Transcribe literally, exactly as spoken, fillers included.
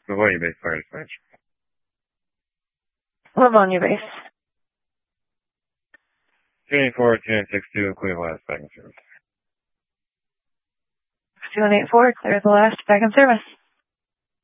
Livonia Base Fire Dispatch. Livonia Base. two eight four, two nine six two, clear the last back in service. two one eight four, clear the last back in service.